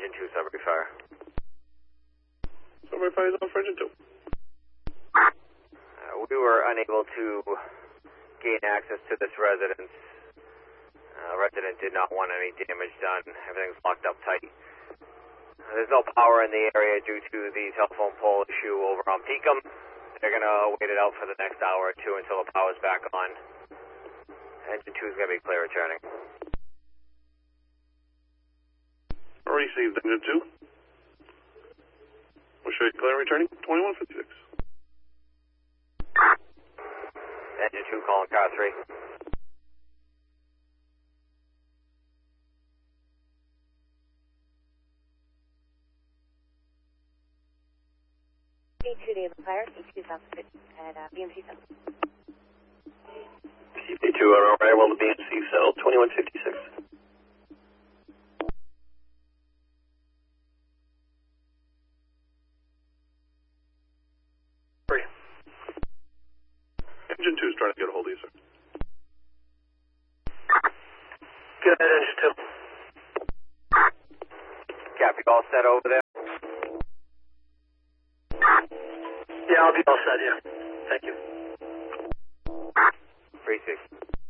Engine 2, Sudbury Fire. Sudbury Fire is on for Engine 2. We were unable to gain access to this residence. Resident did not want any damage done. Everything's locked up tight. There's no power in the area due to the telephone pole issue over on Peakham. They're going to wait it out for the next hour or two until the power's back on. Engine 2 is going to be clear returning. Received, Engine 2. We'll show you clear returning, 2156. Engine 2 calling car 3. B2 David Fire, E2 South at BMC Cell. CP2 on arrival to BMC Cell, 2156. Engine 2 is trying to get a hold of you, sir. Good, Engine 2. Cap, you all set over there? Yeah, I'll be all set, yeah. Thank you. 3-6.